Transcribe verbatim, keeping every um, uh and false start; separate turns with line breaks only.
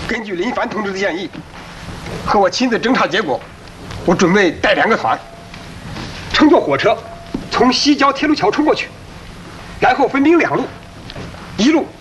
根据林凡同志的建议和我亲自侦查结果，我准备带两个团，乘坐火车从西郊铁路桥冲过去，然后分兵两路，一路